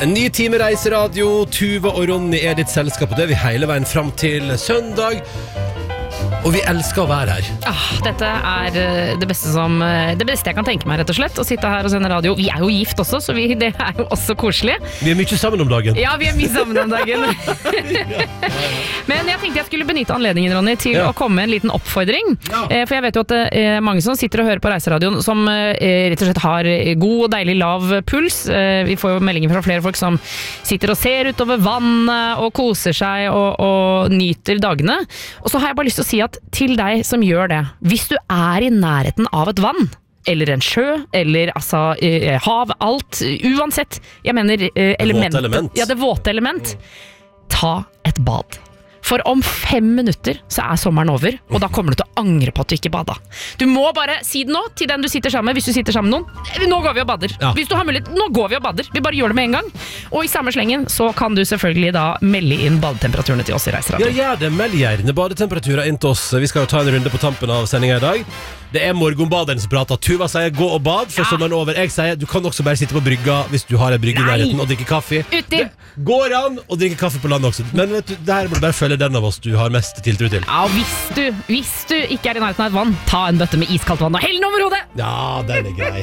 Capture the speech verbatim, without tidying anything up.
En ny time reiseradio. Tuva og Ronny er ditt selskap, og det er vi hele veien fram til søndag. Og vi elsker å være her. ah, Dette er det beste, som, det beste jeg kan tenke meg, rett og slett. Å sitte her og sende radio. Vi er jo gift også, så vi, det er jo også koselig. Vi er mye sammen om dagen. Ja, vi er mye sammen om dagen. Men jeg tenkte jeg skulle benytte anledningen, Ronny, til Ja. å komme med en liten oppfordring. Ja. Eh, For jeg vet jo at det er mange som sitter og hører på reiseradioen som eh, rett og slett har god og deilig lav puls. Eh, Vi får jo meldinger fra flere folk som sitter og ser utover vannet og koser seg og, og nyter dagene. Og så har jeg bare lyst til å si at til deg som gjør det, hvis du er i nærheten av et vann, eller en sjø, eller altså eh, hav, alt, uansett, jeg mener eh, elementet, element. ja, det våte element, ta et bad. For om fem minutter så er sommeren over, og da kommer du til å angre på at du ikke bada. Du må bare si det nå til den du sitter sammen med, hvis du sitter sammen med noen. Nå går vi og bader. Ja. Hvis du har mulighet, nå går vi og bader. Vi bare gjør det med en gang. Og i samme slengen så kan du selvfølgelig da melde inn badetemperaturene til oss i Ja, Reiseradio. gjør det. Meld gjerne badetemperaturer inn til oss. Vi skal jo ta en runde på tampen av sendingen i dag. Det er morgenbaderen som prater. Tuva sier gå og bad før Ja. sommeren er over. Jeg sier du kan også bare sitte på brygga hvis du har en brygge i Nei. nærheten og drikke kaffe. Uti. Det går an å drikke kaffe på land også. Men vet du, det her må du bare følge den av oss du har mest tiltro til. Ja, hvis du, hvis du ikke er i nærheten av et vann, ta en bøtte med iskaldt vann og hell den over hodet! Ja, den er grei.